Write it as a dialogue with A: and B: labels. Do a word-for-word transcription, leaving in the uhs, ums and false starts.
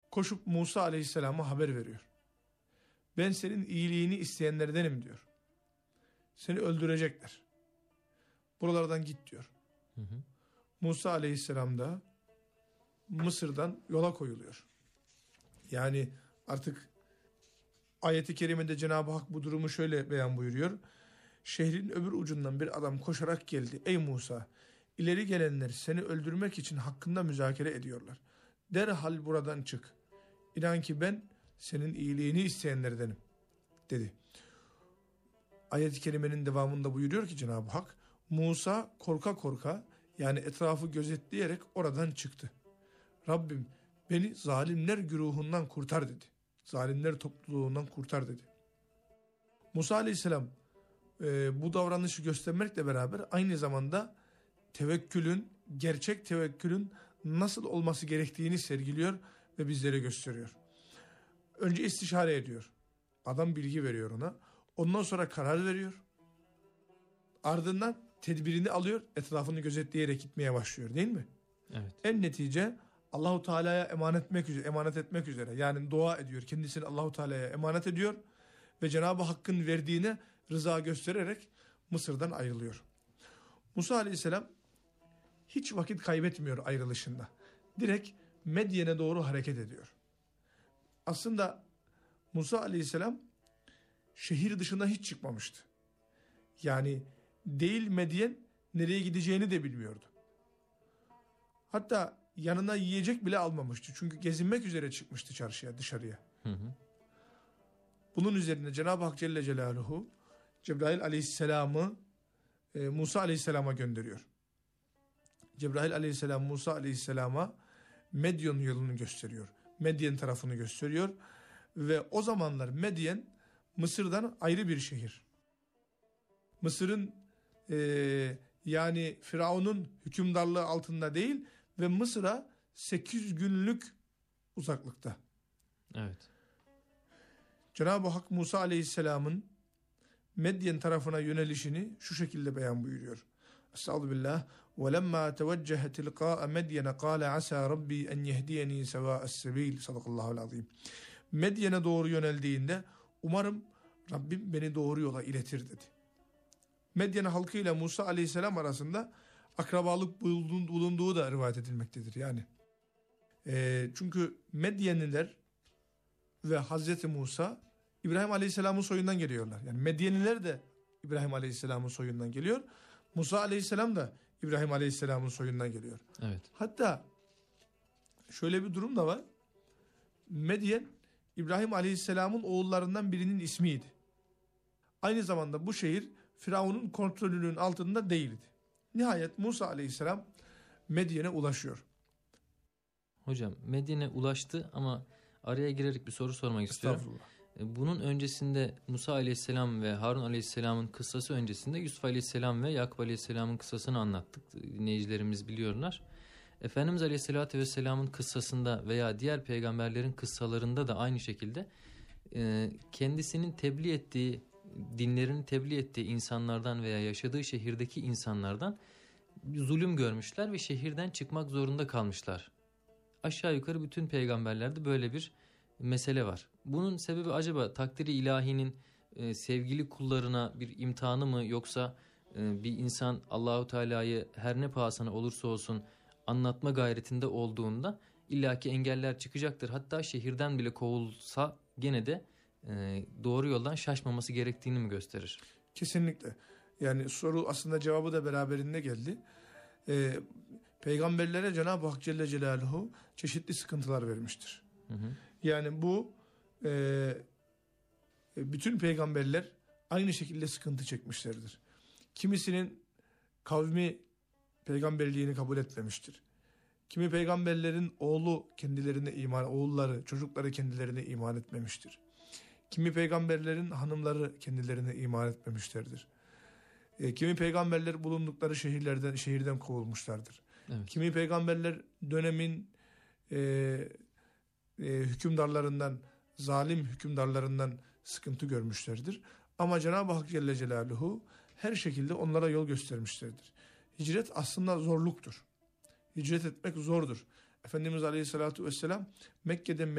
A: koşup Musa Aleyhisselam'a haber veriyor. Ben senin iyiliğini isteyenlerdenim diyor. Seni öldürecekler. Buralardan git diyor. Hı hı. Musa Aleyhisselam da Mısır'dan yola koyuluyor. Yani artık ayet-i kerimede Cenab-ı Hak bu durumu şöyle beyan buyuruyor. Şehrin öbür ucundan bir adam koşarak geldi. Ey Musa, ileri gelenler seni öldürmek için hakkında müzakere ediyorlar. Derhal buradan çık. İnan ki ben senin iyiliğini isteyenlerdenim dedi. Ayet-i kerimenin devamında buyuruyor ki Cenab-ı Hak, Musa korka korka, yani etrafı gözetleyerek oradan çıktı. Rabbim beni zalimler güruhundan kurtar dedi. Zalimler topluluğundan kurtar dedi. Musa Aleyhisselam e, bu davranışı göstermekle beraber aynı zamanda tevekkülün, gerçek tevekkülün nasıl olması gerektiğini sergiliyor ve bizlere gösteriyor. Önce istişare ediyor. Adam bilgi veriyor ona. Ondan sonra karar veriyor. Ardından tedbirini alıyor, etrafını gözetleyerek gitmeye başlıyor, değil mi?
B: Evet.
A: En netice Allahu Teala'ya emanet etmek üzere, emanet etmek üzere. Yani dua ediyor, kendisini Allahu Teala'ya emanet ediyor ve Cenab-ı Hakk'ın verdiğine rıza göstererek Mısır'dan ayrılıyor. Musa Aleyhisselam hiç vakit kaybetmiyor ayrılışında. Direkt Medyen'e doğru hareket ediyor. Aslında Musa Aleyhisselam şehir dışına hiç çıkmamıştı. Yani değil Medyen, nereye gideceğini de bilmiyordu. Hatta yanına yiyecek bile almamıştı. Çünkü gezinmek üzere çıkmıştı çarşıya, dışarıya. Hı hı. Bunun üzerine Cenab-ı Hak Celle Celaluhu Cebrail Aleyhisselam'ı e, Musa Aleyhisselam'a gönderiyor. Cebrail Aleyhisselam Musa Aleyhisselam'a Medyen yolunu gösteriyor. Medyen tarafını gösteriyor. Ve o zamanlar Medyen Mısır'dan ayrı bir şehir. Mısır'ın e, yani Firavun'un hükümdarlığı altında değil ve Mısır'a sekiz günlük uzaklıkta.
B: Evet.
A: Cenab-ı Hak Musa Aleyhisselam'ın Medyen tarafına yönelişini şu şekilde beyan buyuruyor. Estağfirullah. وَلَمَّا تَوَجَّهَ تِلْقَاءَ مَدْيَنَ قَالَ عَسَى رَبِّي أَنْ يَهْدِيَنِي سَوَاءَ السَّبِيلِ Sadakallahu azim. Medyen'e doğru yöneldiğinde umarım Rabbim beni doğru yola iletir dedi. Medyen halkıyla Musa Aleyhisselam arasında akrabalık bulunduğu da rivayet edilmektedir. Yani e, çünkü Medyenliler ve Hazreti Musa İbrahim Aleyhisselam'ın soyundan geliyorlar. Yani Medyenliler de İbrahim Aleyhisselam'ın soyundan geliyor. Musa Aleyhisselam da İbrahim Aleyhisselam'ın soyundan geliyor.
B: Evet.
A: Hatta şöyle bir durum da var. Medyen İbrahim Aleyhisselam'ın oğullarından birinin ismiydi. Aynı zamanda bu şehir Firavun'un kontrolünün altında değildi. Nihayet Musa Aleyhisselam Medyen'e ulaşıyor.
B: Hocam Medyen'e ulaştı ama araya girerek bir soru sormak istiyorum. Bunun öncesinde Musa Aleyhisselam ve Harun Aleyhisselam'ın kıssası öncesinde Yusuf Aleyhisselam ve Yakup Aleyhisselam'ın kıssasını anlattık. Dinleyicilerimiz biliyorlar. Efendimiz Aleyhisselatü Vesselam'ın kıssasında veya diğer peygamberlerin kıssalarında da aynı şekilde kendisinin tebliğ ettiği, dinlerini tebliğ ettiği insanlardan veya yaşadığı şehirdeki insanlardan zulüm görmüşler ve şehirden çıkmak zorunda kalmışlar. Aşağı yukarı bütün peygamberlerde böyle bir mesele var. Bunun sebebi acaba takdiri ilahinin e, sevgili kullarına bir imtihanı mı, yoksa e, bir insan Allahu Teala'yı her ne pahasına olursa olsun anlatma gayretinde olduğunda illaki engeller çıkacaktır. Hatta şehirden bile kovulsa gene de e, doğru yoldan şaşmaması gerektiğini mi gösterir?
A: Kesinlikle. Yani soru aslında cevabı da beraberinde geldi. Ee, peygamberlere Cenab-ı Hak Celle Celaluhu çeşitli sıkıntılar vermiştir. Hı hı. Yani bu e, bütün peygamberler aynı şekilde sıkıntı çekmişlerdir. Kimisinin kavmi peygamberliğini kabul etmemiştir. Kimi peygamberlerin oğlu kendilerine iman, oğulları, çocukları kendilerine iman etmemiştir. Kimi peygamberlerin hanımları kendilerine iman etmemişlerdir. E, kimi peygamberler bulundukları şehirlerden şehirden kovulmuşlardır. Evet. Kimi peygamberler dönemin e, e, hükümdarlarından, zalim hükümdarlarından sıkıntı görmüşlerdir. Ama Cenab-ı Hak Celle Celaluhu her şekilde onlara yol göstermişlerdir. Hicret aslında zorluktur. Hicret etmek zordur. Efendimiz Aleyhisselatü Vesselam Mekke'den